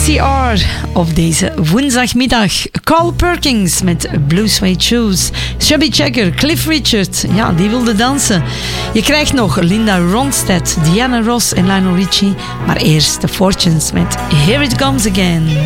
CCR op deze woensdagmiddag. Carl Perkins met Blue Suede Shoes. Chubby Checker, Cliff Richard, ja, die wilde dansen. Je krijgt nog Linda Ronstadt, Diana Ross en Lionel Richie. Maar eerst The Fortunes met Here It Comes Again.